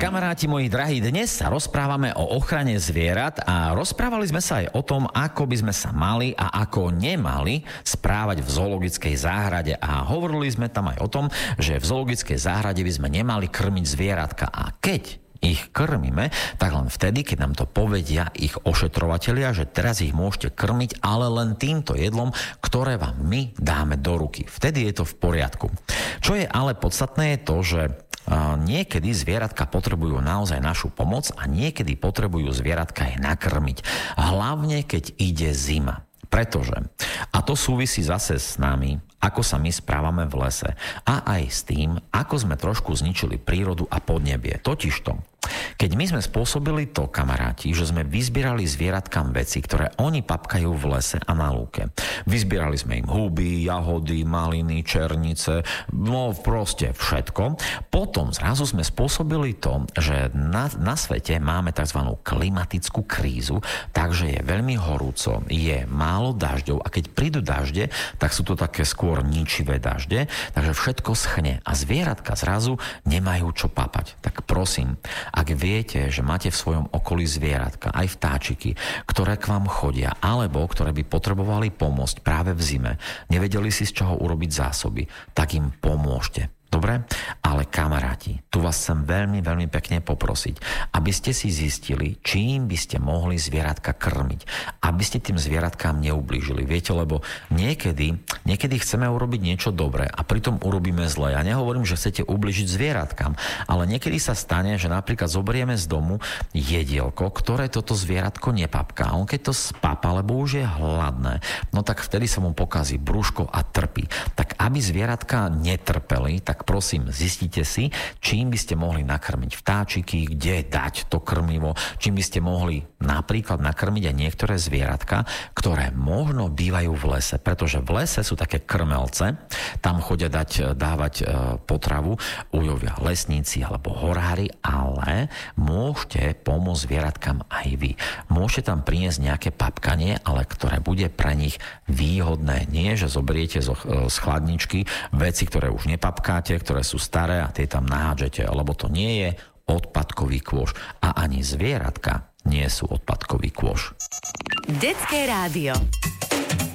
Kamaráti moji drahí, dnes sa rozprávame o ochrane zvierat a rozprávali sme sa aj o tom, ako by sme sa mali a ako nemali správať v zoologickej záhrade a hovorili sme tam aj o tom, že v zoologickej záhrade by sme nemali krmiť zvieratka a keď ich krmíme, tak len vtedy, keď nám to povedia ich ošetrovatelia, že teraz ich môžete krmiť, ale len týmto jedlom, ktoré vám my dáme do ruky. Vtedy je to v poriadku. Čo je ale podstatné je to, že niekedy zvieratka potrebujú naozaj našu pomoc a niekedy potrebujú zvieratka aj nakrmiť. Hlavne, keď ide zima. Pretože, a to súvisí zase s nami, ako sa my správame v lese a aj s tým, ako sme trošku zničili prírodu a podnebie. Totižto, keď my sme spôsobili to, kamaráti, že sme vyzbierali zvieratkám veci, ktoré oni papkajú v lese a na lúke. Vyzbierali sme im huby, jahody, maliny, černice, no proste všetko. Potom zrazu sme spôsobili to, že na svete máme tzv. Klimatickú krízu, takže je veľmi horúco, je málo dažďov a keď prídu dažde, tak sú to také skôr ničivé dažde, takže všetko schne a zvieratka zrazu nemajú čo papať. Tak prosím, ak viete, že máte v svojom okolí zvieratka, aj vtáčiky, ktoré k vám chodia, alebo ktoré by potrebovali pomôcť práve v zime, nevedeli si z čoho urobiť zásoby, tak im pomôžte. Dobre? Ale kamaráti, tu vás chcem veľmi, veľmi pekne poprosiť, aby ste si zistili, čím by ste mohli zvieratka krmiť, aby ste tým zvieratkám neublížili. Viete, lebo niekedy chceme urobiť niečo dobré a pritom urobíme zle. Ja nehovorím, že chcete ublížiť zvieratkám, ale niekedy sa stane, že napríklad zoberieme z domu jedielko, ktoré toto zvieratko nepapká. On keď to spápa, lebo už je hladné, no tak vtedy sa mu pokazí brúško a trpí. Tak aby zvieratka netrpeli, tak prosím, zistite si, čím by ste mohli nakrmiť vtáčiky, kde dať to krmivo, čím by ste mohli napríklad nakrmiť aj niektoré zvieratka, ktoré možno bývajú v lese, pretože v lese sú také krmelce, tam chodia dávať potravu ujovia lesníci alebo horári, ale môžete pomôcť zvieratkám aj vy. Môžete tam priniesť nejaké papkanie, ale ktoré bude pre nich výhodné. Nie, že zoberiete z chladničky veci, ktoré už nepapkáte, ktoré sú staré a tie tam nahádžete, lebo to nie je odpadkový kôš. A ani zvieratka nie sú odpadkový kôš. Detské rádio.